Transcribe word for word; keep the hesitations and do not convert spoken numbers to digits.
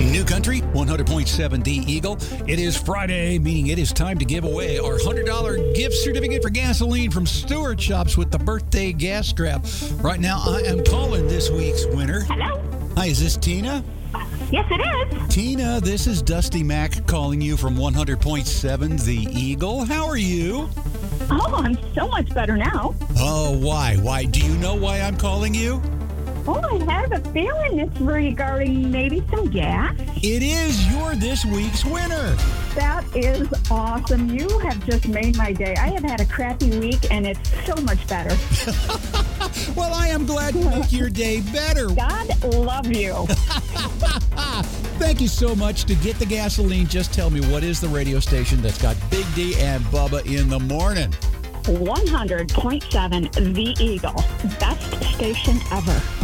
New Country, one hundred point seven The Eagle. It is Friday, meaning it is time to give away our one hundred dollars gift certificate for gasoline from Stewart Shops with the birthday gas strap. Right now, I am calling this week's winner. Hello? Hi, is this Tina? Yes, it is. Tina, this is Dusty Mack calling you from one hundred point seven The Eagle. How are you? Oh, I'm so much better now. Oh, why? Why? Do you know why I'm calling you? Oh, I have a feeling it's regarding maybe some gas. It is. You're this week's winner. That is awesome. You have just made my day. I have had a crappy week, and it's so much better. Well, I am glad to make your day better. God love you. Thank you so much. To get the gasoline, just tell me, what is the radio station that's got Big D and Bubba in the morning? one hundred point seven The Eagle. Best station ever.